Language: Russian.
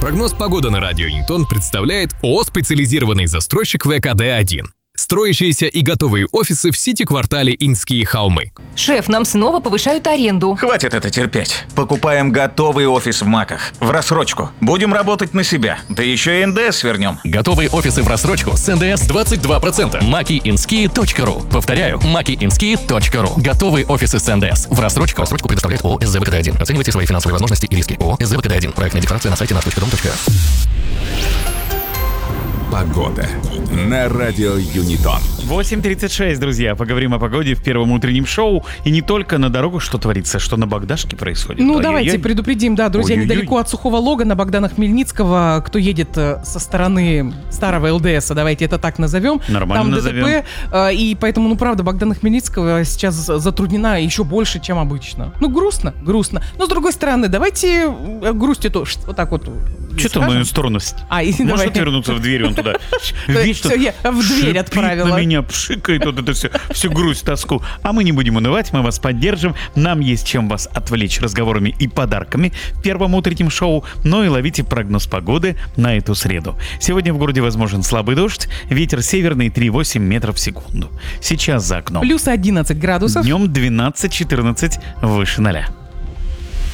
Прогноз погоды на радио Ньютон представляет ООО «Специализированный застройщик ВКД-1». Строящиеся и готовые офисы в Сити-квартале Инские холмы. Шеф, нам снова повышают аренду. Хватит это терпеть. Покупаем готовый офис в МАКах. В рассрочку. Будем работать на себя. Да еще и НДС вернем. Готовые офисы в рассрочку с НДС 22%. makiinski.ru. Повторяю, makiinski.ru. Готовые офисы с НДС в рассрочку. Рассрочку предоставляет ООО СЗВКД-1. Оценивайте свои финансовые возможности и риски. ООО СЗВКД-1. Проектная декларация на сайте naf.dom.ru. Погода на радио Юнитон. 8:36, друзья. Поговорим о погоде в первом утреннем шоу. И не только на дорогах, что творится, что на Богдашке происходит. Ну, давайте предупредим, да, друзья, недалеко от Сухого Лога, на Богдана Хмельницкого, кто едет со стороны старого ЛДСа, давайте это так назовем. Нормально там назовем. ДТП, и поэтому, правда, Богдана Хмельницкого сейчас затруднена еще больше, чем обычно. Грустно. Но, с другой стороны, давайте грустью тоже вот так вот. Что-то в мою сторону. Можно отвернуться в дверь, он туда. Все, я в дверь отправила. На меня пшикает вот это всю грусть, тоску. А мы не будем унывать, мы вас поддержим. Нам есть чем вас отвлечь разговорами и подарками в первом утреннем шоу. Но и ловите прогноз погоды на эту среду. Сегодня в городе возможен слабый дождь, ветер северный 3,8 метров в секунду. Сейчас за окном. Плюс 11 градусов. Днем 12-14 выше 0.